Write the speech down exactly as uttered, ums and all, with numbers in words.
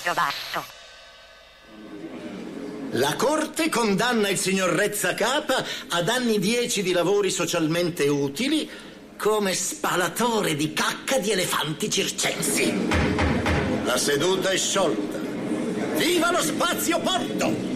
approvato. La Corte condanna il signor Rezzacapa ad anni dieci di lavori socialmente utili come spalatore di cacca di elefanti circensi. La seduta è sciolta. Viva lo spazio porto!